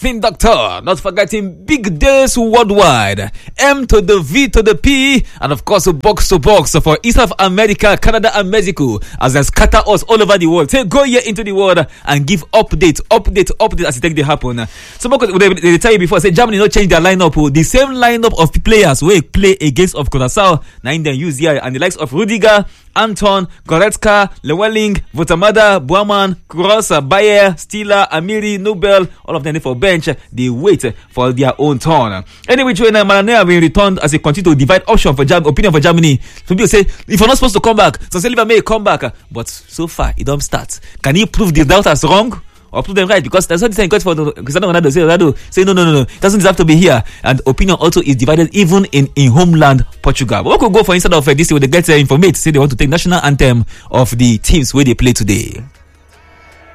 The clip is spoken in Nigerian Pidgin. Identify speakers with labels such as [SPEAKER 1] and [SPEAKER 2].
[SPEAKER 1] Fin Doctor, not forgetting Big Days Worldwide, M to the V to the P, and of course box to box for East of America, Canada and Mexico as they scatter us all over the world. Say go here into the world and give update as it take they happen. So they tell you before, say Germany not change their lineup. The same lineup of players we play against of Curaçao, now in them use here, and the likes of Rudiger, Anton, Goretzka, Lewelling, Votamada, Buaman, Kroos, Bayer, Stiller, Amiri, Nobel, all of them for bench. They wait for their own turn. Anyway, Maranello have been returned as they continue to divide opinion for Germany. Some people say, if you're not supposed to come back, so Silva may come back. But so far, it don't start. Can he prove the doubters wrong? Or prove them right? Because that's what the same goes for Cristiano Ronaldo. Say no. It doesn't deserve to be here. And opinion also is divided even in homeland Portugal. But what could go for instead of this, they get information, say they want to take national anthem of the teams where they play today.